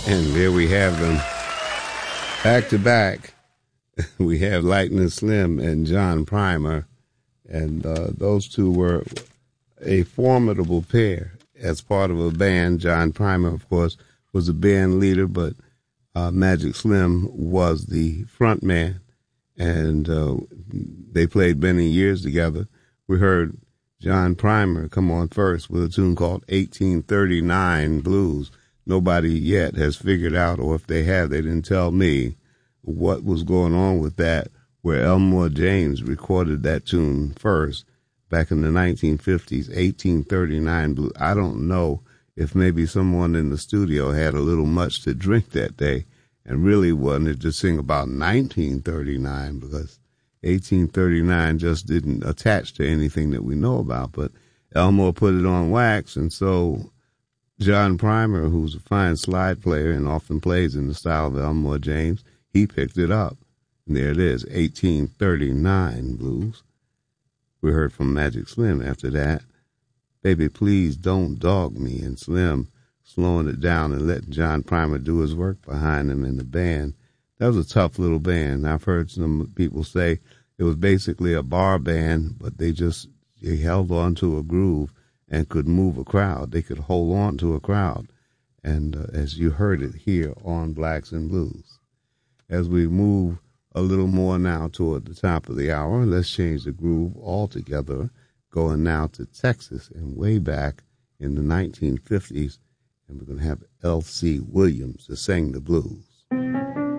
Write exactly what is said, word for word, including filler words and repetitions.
And there we have them back to back. We have Lightning Slim and John Primer, and uh, those two were a formidable pair as part of a band. John Primer, of course, was the band leader, but uh, Magic Slim was the front man, and uh, they played many years together. We heard John Primer come on first with a tune called eighteen thirty-nine Blues. Nobody yet has figured out, or if they have, they didn't tell me what was going on with that, where Elmore James recorded that tune first back in the nineteen fifties, eighteen thirty-nine Blues. I don't know if maybe someone in the studio had a little much to drink that day and really wanted to sing about nineteen thirty-nine, because eighteen thirty-nine just didn't attach to anything that we know about. But Elmore put it on wax, and so John Primer, who's a fine slide player and often plays in the style of Elmore James, he picked it up. And there it is, eighteen thirty-nine Blues. We heard from Magic Slim after that, Baby Please Don't Dog Me, and Slim slowing it down and letting John Primer do his work behind him in the band. That was a tough little band. I've heard some people say it was basically a bar band, but they just they held on to a groove and could move a crowd. They could hold on to a crowd. And uh, as you heard it here on Blacks and Blues. As we move a little more now toward the top of the hour, let's change the groove altogether, going now to Texas and way back in the nineteen fifties. And we're going to have L C Williams to sing the blues.